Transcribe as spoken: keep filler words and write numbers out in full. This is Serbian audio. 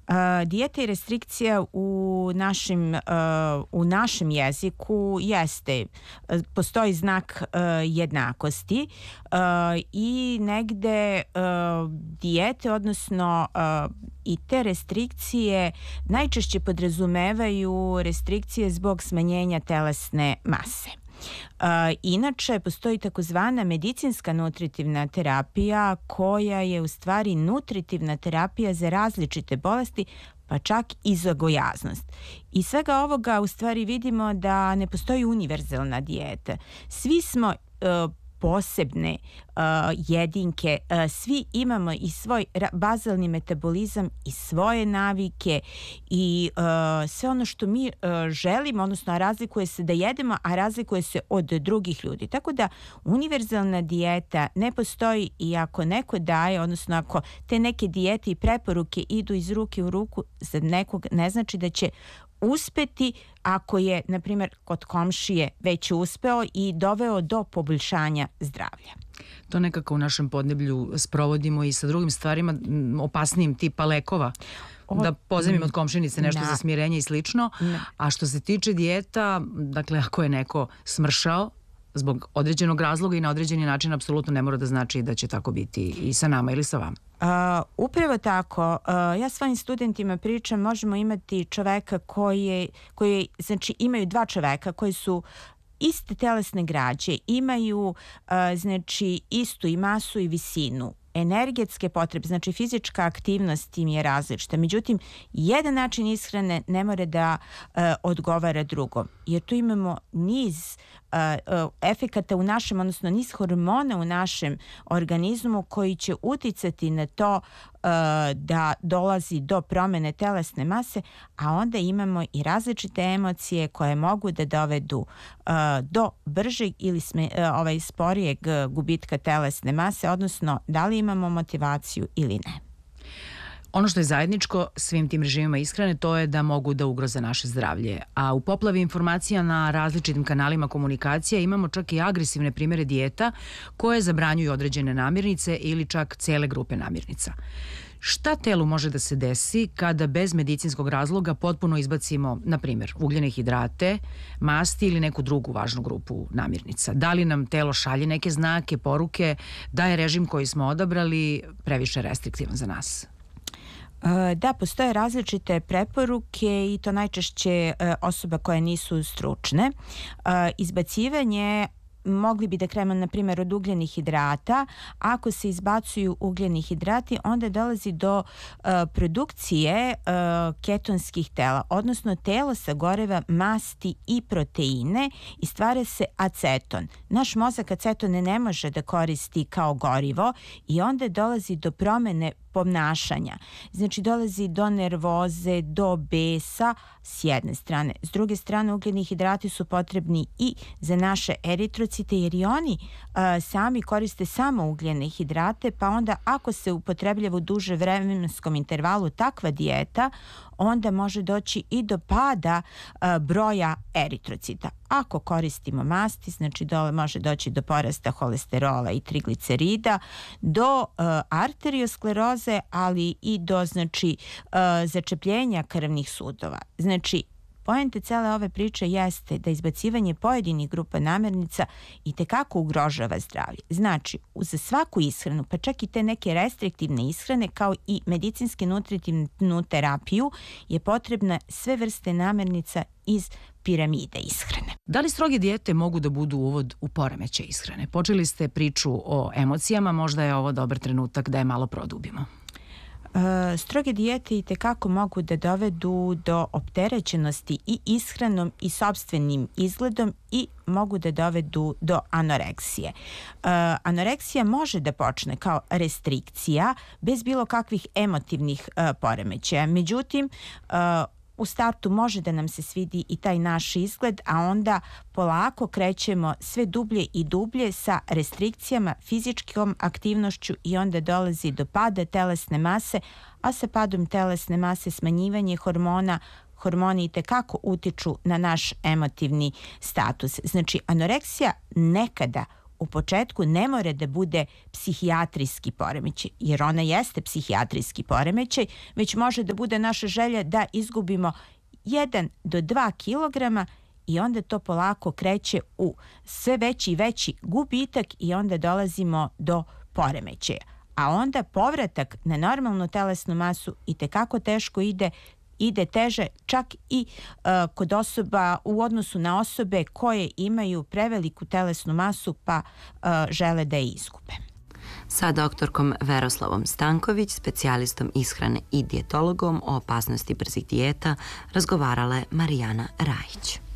Dijeta i restrikcija u našem, u našem jeziku jeste, postoji znak jednakosti i negde dijete, odnosno i te restrikcije najčešće podrazumevaju restrikcije zbog smanjenja telesne mase. Uh, inače, postoji takozvana medicinska nutritivna terapija koja je u stvari nutritivna terapija za različite bolesti, pa čak i za gojaznost. I svega ovoga u stvari vidimo da ne postoji univerzalna dijeta. Svi smo uh, posebne uh, jedinke, uh, svi imamo i svoj bazalni metabolizam i svoje navike i uh, sve ono što mi uh, želimo, odnosno razlikuje se da jedemo, a razlikuje se od drugih ljudi. Tako da univerzalna dijeta ne postoji i ako neko daje, odnosno ako te neke dijete i preporuke idu iz ruke u ruku, za nekog ne znači da će uspeti ako je, na primjer, kod komšije već uspeo i doveo do poboljšanja zdravlja. To nekako u našem podneblju sprovodimo i sa drugim stvarima opasnijim tipa lekova. Da pozajmimo od komšinice nešto na. za smirenje i slično. Na. A što se tiče dijeta, dakle, ako je neko smršao zbog određenog razloga i na određeni način, apsolutno ne mora da znači da će tako biti i sa nama ili sa vama. Uh, upravo tako. Uh, ja svojim studentima pričam, možemo imati čoveka koji je, koji je, znači imaju dva čoveka koji su iste telesne građe, imaju uh, znači istu i masu i visinu. Energetske potrebe, znači fizička aktivnost im je različita. Međutim, jedan način ishrane ne mora da uh, odgovara drugom. Jer tu imamo niz uh, uh, efekata u našem, odnosno niz hormona u našem organizmu koji će uticati na to uh, da dolazi do promene telesne mase, a onda imamo i različite emocije koje mogu da dovedu uh, do bržeg ili sme, uh, ovaj sporijeg gubitka telesne mase, odnosno da li imamo motivaciju ili ne. Ono što je zajedničko svim tim režimima ishrane, to je da mogu da ugroze naše zdravlje. A u poplavi informacija na različitim kanalima komunikacija imamo čak i agresivne primjere dijeta koje zabranjuju određene namirnice ili čak cele grupe namirnica. Šta telu može da se desi kada bez medicinskog razloga potpuno izbacimo, na primjer, ugljene hidrate, masti ili neku drugu važnu grupu namirnica? Da li nam telo šalje neke znake, poruke, da je režim koji smo odabrali previše restriktivan za nas? Da, postoje različite preporuke i to najčešće osoba koje nisu stručne. Izbacivanje mogli bi da krenemo, na primjer, od ugljenih hidrata. Ako se izbacuju ugljeni hidrati, onda dolazi do uh, produkcije uh, ketonskih tela, odnosno telo sagoreva masti i proteine i stvara se aceton. Naš mozak acetone ne može da koristi kao gorivo i onda dolazi do promene ponašanja. Znači, dolazi do nervoze, do besa s jedne strane. S druge strane, ugljeni hidrati su potrebni i za naše eritrocite, jer i oni uh, sami koriste samo ugljene hidrate, pa onda ako se upotrebljava u duže vremenskom intervalu takva dijeta, onda može doći i do pada uh, broja eritrocita. Ako koristimo masti, znači dole može doći do porasta holesterola i triglicerida, do uh, arterioskleroze, ali i do znači uh, začepljenja krvnih sudova. Znači, poenta cele ove priče jeste da izbacivanje pojedinih grupa namirnica itekako ugrožava zdravlje. Znači, za svaku ishranu, pa čak i te neke restriktivne ishrane, kao i medicinske nutritivnu terapiju, je potrebna sve vrste namirnica iz piramide ishrane. Da li stroge dijete mogu da budu uvod u poremećaj ishrane? Počeli ste priču o emocijama, možda je ovo dobar trenutak da je malo produbimo. Uh, stroge dijete itekako mogu da dovedu do opterećenosti i ishranom i sopstvenim izgledom i mogu da dovedu do anoreksije. Uh, anoreksija može da počne kao restrikcija bez bilo kakvih emotivnih uh, poremećaja. Međutim, uh, u startu može da nam se svidi i taj naš izgled, a onda polako krećemo sve dublje i dublje sa restrikcijama, fizičkom aktivnošću i onda dolazi do pada telesne mase, a sa padom telesne mase smanjivanje hormona, hormoni itekako utiču na naš emotivni status. Znači, anoreksija nekada u početku ne mora da bude psihijatrijski poremećaj, jer ona jeste psihijatrijski poremećaj, već može da bude naša želja da izgubimo jedan do dva kilograma i onda to polako kreće u sve veći i veći gubitak i onda dolazimo do poremećaja. A onda povratak na normalnu telesnu masu i tekako teško ide, ide teže čak i uh, kod osoba u odnosu na osobe koje imaju preveliku telesnu masu pa uh, žele da je izgube. Sa doktorkom Veroslavom Stanković, specijalistom ishrane i dijetologom o opasnosti brzih dijeta, razgovarala je Marijana Rajić.